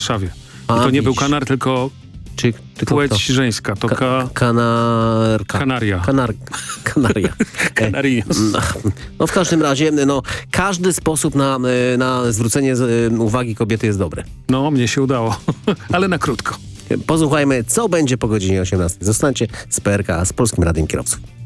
Warszawie. I to nie był kanar, tylko płeć żeńska. To Kanarka. Kanaria. Kanaria. Kanarios. No w każdym razie, każdy sposób na zwrócenie uwagi kobiety jest dobry. No, mnie się udało, ale na krótko. Posłuchajmy, co będzie po godzinie 18. Zostańcie z PRK, z Polskim Radiem Kierowców.